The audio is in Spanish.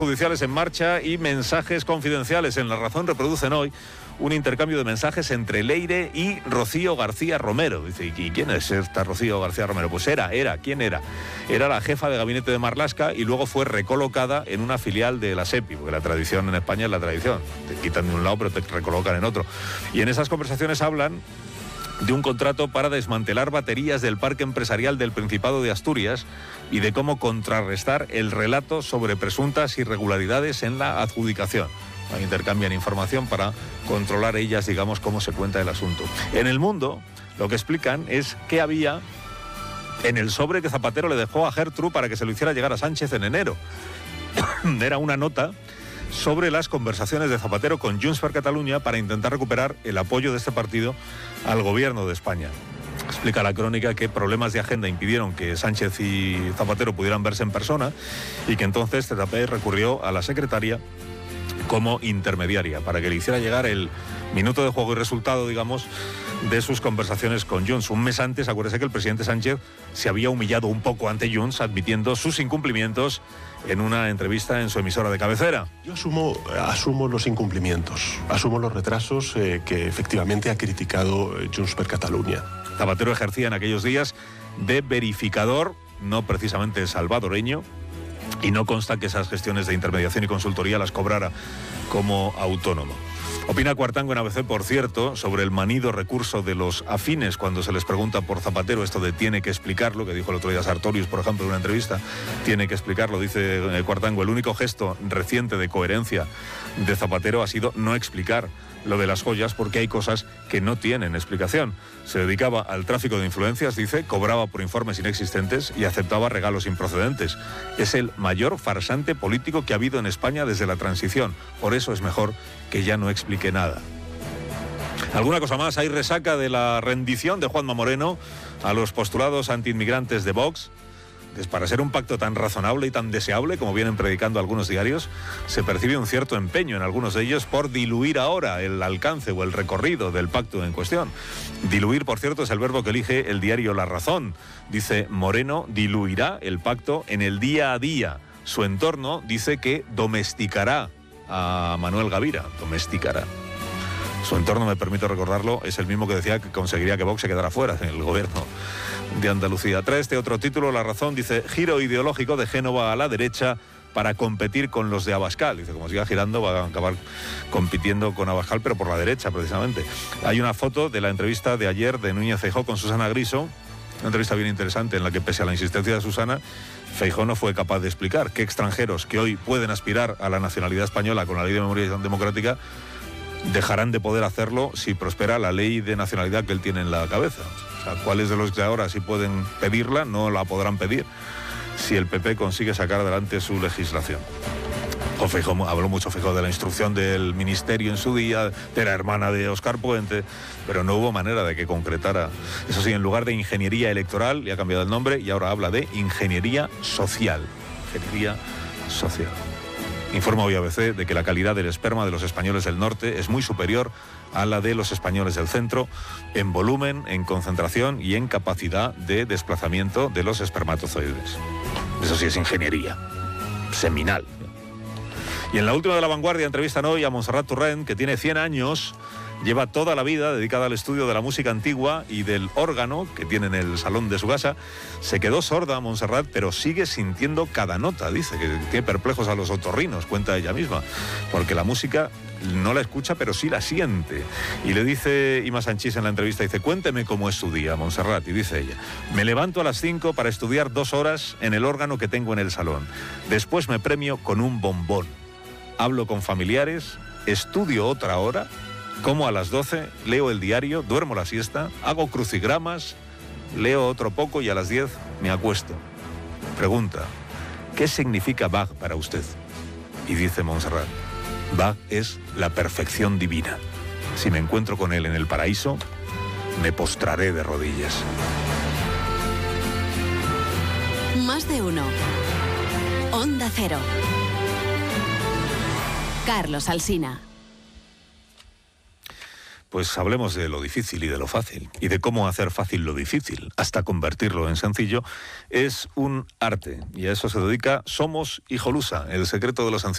Judiciales en marcha y mensajes confidenciales. En La Razón reproducen hoy un intercambio de mensajes entre Leire y Rocío García Romero. Dice, ¿y quién es esta Rocío García Romero? Pues ¿quién era? Era la jefa de gabinete de Marlaska y luego fue recolocada en una filial de la SEPI, porque la tradición en España es la tradición. Te quitan de un lado pero te recolocan en otro. Y en esas conversaciones hablan de un contrato para desmantelar baterías del parque empresarial del Principado de Asturias y de cómo contrarrestar el relato sobre presuntas irregularidades en la adjudicación. Intercambian información para controlar ellas, digamos, cómo se cuenta el asunto. En El Mundo, lo que explican es qué había en el sobre que Zapatero le dejó a Gertrude para que se lo hiciera llegar a Sánchez en enero. Era una nota sobre las conversaciones de Zapatero con Junts per Catalunya para intentar recuperar el apoyo de este partido al gobierno de España. Explica la crónica que problemas de agenda impidieron que Sánchez y Zapatero pudieran verse en persona y que entonces ZP recurrió a la secretaria como intermediaria para que le hiciera llegar el minuto de juego y resultado, digamos, de sus conversaciones con Junts. Un mes antes, acuérdese que el presidente Sánchez se había humillado un poco ante Junts, admitiendo sus incumplimientos en una entrevista en su emisora de cabecera. Yo asumo los incumplimientos, asumo los retrasos que efectivamente ha criticado Junts per Catalunya. Zapatero ejercía en aquellos días de verificador, no precisamente salvadoreño, y no consta que esas gestiones de intermediación y consultoría las cobrara como autónomo. Opina Cuartango en ABC, por cierto, sobre el manido recurso de los afines cuando se les pregunta por Zapatero esto de tiene que explicarlo, que dijo el otro día Sartorius, por ejemplo, en una entrevista, tiene que explicarlo, dice Cuartango, el único gesto reciente de coherencia de Zapatero ha sido no explicar lo de las joyas porque hay cosas que no tienen explicación. Se dedicaba al tráfico de influencias, dice, cobraba por informes inexistentes y aceptaba regalos improcedentes. Es el mayor farsante político que ha habido en España desde la transición. Por eso es mejor que ya no explique nada. ¿Alguna cosa más? Hay resaca de la rendición de Juanma Moreno a los postulados antiinmigrantes de Vox. Para ser un pacto tan razonable y tan deseable como vienen predicando algunos diarios, se percibe un cierto empeño en algunos de ellos por diluir ahora el alcance o el recorrido del pacto en cuestión. Diluir, por cierto, es el verbo que elige el diario La Razón. Dice, Moreno diluirá el pacto en el día a día. Su entorno dice que domesticará a Manuel Gavira. Domesticará. Su entorno, me permito recordarlo, es el mismo que decía que conseguiría que Vox se quedara fuera en el gobierno de Andalucía. Trae este otro título, La Razón, dice, giro ideológico de Génova a la derecha para competir con los de Abascal. Dice, como siga girando va a acabar compitiendo con Abascal, pero por la derecha precisamente. Hay una foto de la entrevista de ayer de Núñez Feijóo con Susana Griso, una entrevista bien interesante en la que, pese a la insistencia de Susana, Feijóo no fue capaz de explicar qué extranjeros que hoy pueden aspirar a la nacionalidad española con la Ley de Memoria Democrática dejarán de poder hacerlo si prospera la ley de nacionalidad que él tiene en la cabeza. O sea, ¿cuáles de los que ahora sí pueden pedirla no la podrán pedir si el PP consigue sacar adelante su legislación? O Feijóo, habló mucho Feijóo de la instrucción del ministerio en su día, de la hermana de Óscar Puente, pero no hubo manera de que concretara. Eso sí, en lugar de ingeniería electoral, le ha cambiado el nombre y ahora habla de ingeniería social. Ingeniería social. Informa hoy ABC de que la calidad del esperma de los españoles del norte es muy superior a la de los españoles del centro en volumen, en concentración y en capacidad de desplazamiento de los espermatozoides. Eso sí es ingeniería seminal. Y en la última de La Vanguardia entrevistan hoy a Montserrat Torrent, que tiene 100 años, lleva toda la vida dedicada al estudio de la música antigua y del órgano que tiene en el salón de su casa. Se quedó sorda Montserrat, pero sigue sintiendo cada nota. Dice que tiene perplejos a los otorrinos, cuenta ella misma, porque la música no la escucha, pero sí la siente. Y le dice Ima Sanchís en la entrevista, dice, cuénteme cómo es su día, Montserrat. Y dice ella, me levanto a las 5 para estudiar 2 horas en el órgano que tengo en el salón. Después me premio con un bombón. Hablo con familiares, estudio otra hora, como a las 12, leo el diario, duermo la siesta, hago crucigramas, leo otro poco y a las 10 me acuesto. Pregunta, ¿qué significa Bach para usted? Y dice Montserrat, Bach es la perfección divina. Si me encuentro con él en el paraíso, me postraré de rodillas. Más de uno. Onda Cero. Carlos Alsina. Pues hablemos de lo difícil y de lo fácil, y de cómo hacer fácil lo difícil, hasta convertirlo en sencillo. Es un arte, y a eso se dedica Somos Hijolusa, el secreto de los ancianos.